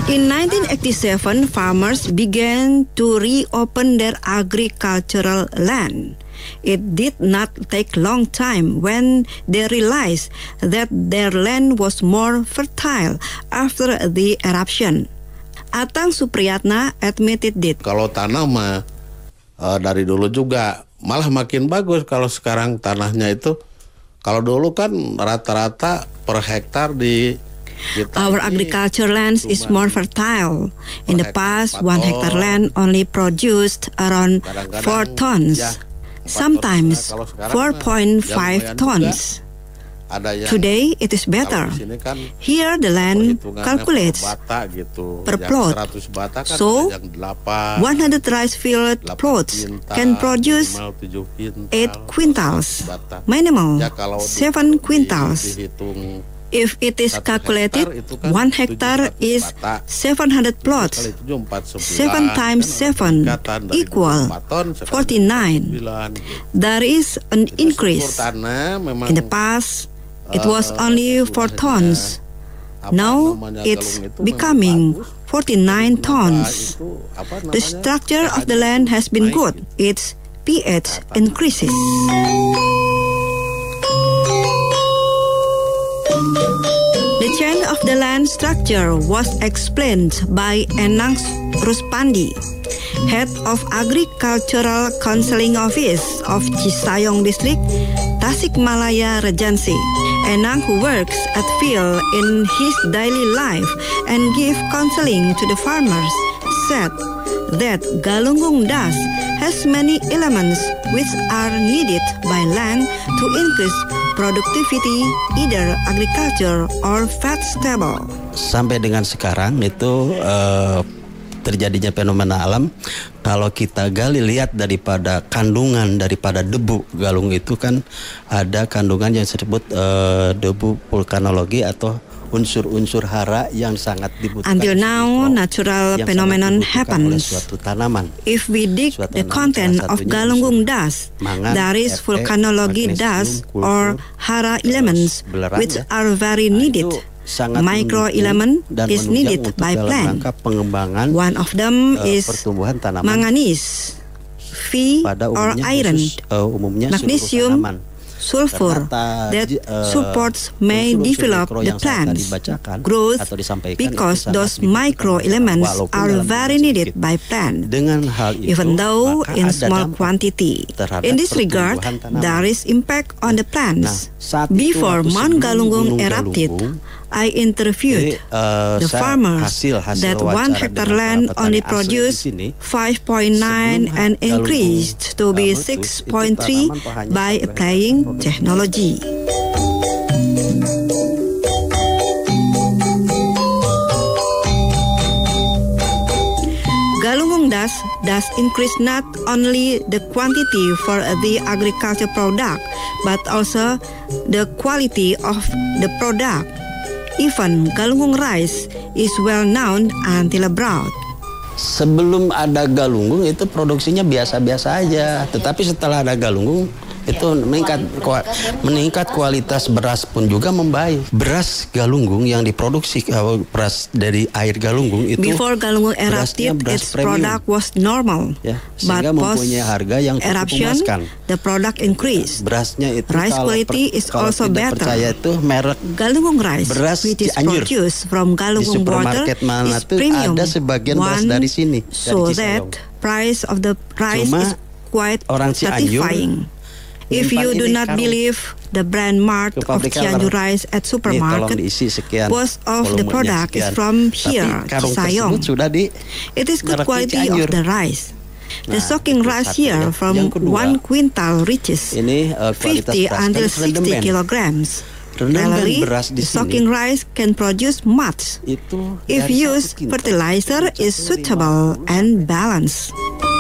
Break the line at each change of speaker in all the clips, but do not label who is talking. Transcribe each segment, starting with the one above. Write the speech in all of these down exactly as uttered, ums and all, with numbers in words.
In nineteen eighty-seven, farmers began to reopen their agricultural land. It did not take long time when they realized that their land was more fertile after the eruption. Atang Supriyatna admitted it.
Kalau tanah mah uh, dari dulu juga malah makin bagus. Kalau sekarang tanahnya itu, kalau dulu kan rata-rata per hektar di
Our agriculture lands is more fertile. In the past, one hectare land only produced around four tons, sometimes four point five tons. Today, it is better. Here, the land calculates per plot. So, one hundred rice field plots can produce eight quintals, minimal seven quintals. If it is calculated, one hectare is seven hundred plots. seven times seven equal forty-nine. There is an increase. In the past, it was only four tons. Now, it's becoming forty-nine tons. The structure of the land has been good. Its pH increases. The change of the land structure was explained by Enang Ruspandi, head of Agricultural Counseling Office of Cisayong District, Tasikmalaya Regency. Enang, who works at field in his daily life and gives counseling to the farmers, said that Galunggung dust has many elements which are needed by land to increase productivity, either agriculture or vegetable.
Sampai dengan sekarang itu uh, terjadinya fenomena alam. Kalau kita gali lihat daripada kandungan daripada debu galung itu kan ada kandungan yang disebut uh, debu vulkanologi atau unsur-unsur hara yang sangat dibutuhkan.
Until now, natural phenomenon happens. If we dig the content of Galunggung dust, there is volcanology dust or hara elements which are very needed. Micro element is needed by plant. One of them is manganese, Fe or iron, magnesium, sulfur that supports may develop the plant's growth because those micro elements are very needed by plant, even though in small quantity. In this regard, there is impact on the plants. Before Mount Galunggung erupted, I interviewed uh, the farmers hasil, hasil that one hectare land only produced five point nine and increased to be six point three by applying technology. Galunggung dust does increase not only the quantity for the agriculture product, but also the quality of the product. Even Galunggung rice is well known until abroad.
Sebelum ada Galunggung itu produksinya biasa-biasa aja, tetapi setelah ada Galunggung itu meningkat meningkat kualitas beras pun juga membaik. Beras Galunggung yang diproduksi beras dari air Galunggung itu
before Galunggung erupted, its product was normal,
ya,
but post
harga yang
eruption the product increased.
Berasnya itu
rice
kalau
quality
per,
is
kalau
also better.
Percaya itu merek
Galunggung rice
beras
which is
Cianjur
produced from Galunggung water is premium.
Ada sebagian beras dari sini,
so
dari
that price of the rice
Cuma
is quite
orang
satisfying. If you do not believe the brand mark of Cianjur rice at supermarket, most of the product is from here, Cisayong. It is good quality of the rice. The soaking rice here from one quintal reaches fifty until sixty kilograms. Really, the soaking rice can produce much if used fertilizer is suitable and balanced.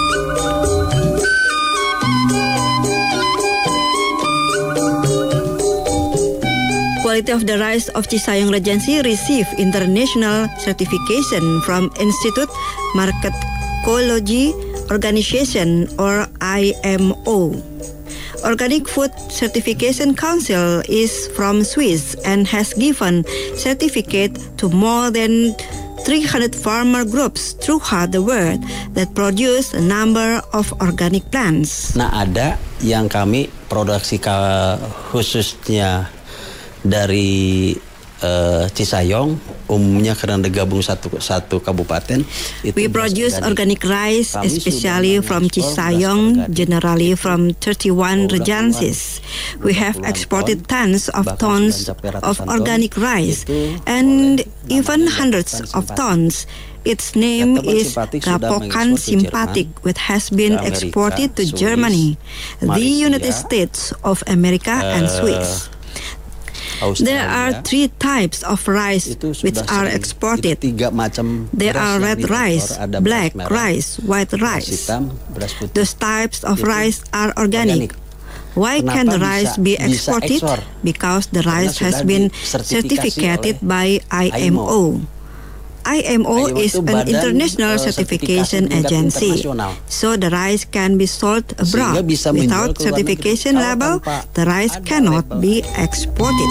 Quality of the rice of Cisayong Regency received international certification from Institute Marketology Organization or I M O. Organic Food Certification Council is from Swiss and has given certificate to more than three hundred farmer groups throughout the world that produce a number of organic plants.
Nah, ada yang kami produksi khususnya dari uh, Cisayong, umumnya karena digabung satu satu kabupaten.
We produce organic rice, especially from Cisayong, generally from thirty-one regencies. We have exported tons of tons of organic rice and even hundreds of tons. Its name is Rapokan Simpatic, which has been exported to Germany, the United States of America, and Swiss. There are three types of rice which are exported. There are red rice, black rice, white rice. Those types of rice are organic. Why can the rice be exported? Because the rice has been certificated by I M O. I M O is an international certification agency, so the rice can be sold abroad. Without certification label, the rice cannot be exported.